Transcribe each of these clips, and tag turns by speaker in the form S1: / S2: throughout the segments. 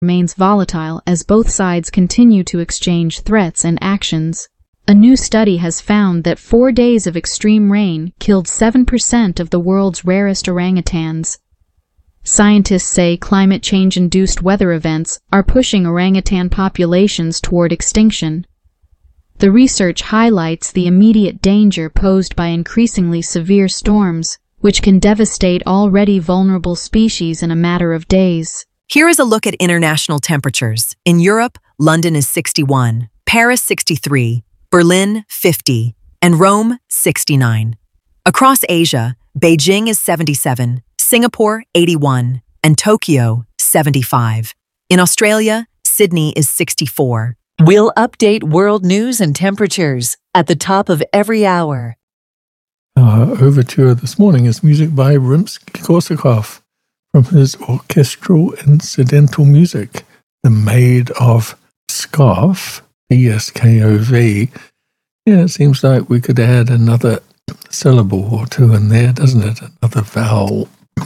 S1: remains volatile as both sides continue to exchange threats and actions. A new study has found that 4 days of extreme rain killed 7% of the world's rarest orangutans. Scientists say climate change-induced weather events are pushing orangutan populations toward extinction. The research highlights the immediate danger posed by increasingly severe storms, which can devastate already vulnerable species in a matter of days.
S2: Here is a look at international temperatures. In Europe, London is 61, Paris 63, Berlin 50, and Rome 69. Across Asia, Beijing is 77, Singapore 81, and Tokyo 75. In Australia, Sydney is 64.
S3: We'll update world news and temperatures at the top of every hour.
S4: Our overture this morning is music by Rimsky-Korsakov from his orchestral incidental music, The Maid of Pskov, Pskov. Yeah, it seems like we could add another syllable or two in there, doesn't it? Another vowel.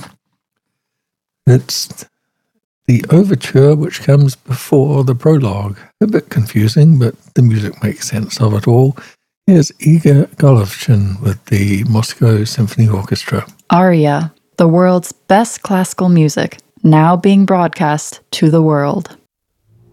S4: It's the overture which comes before the prologue. A bit confusing, but the music makes sense of it all. Here's Igor Golovchin with the Moscow Symphony Orchestra.
S5: Aria, the world's best classical music, now being broadcast to the world.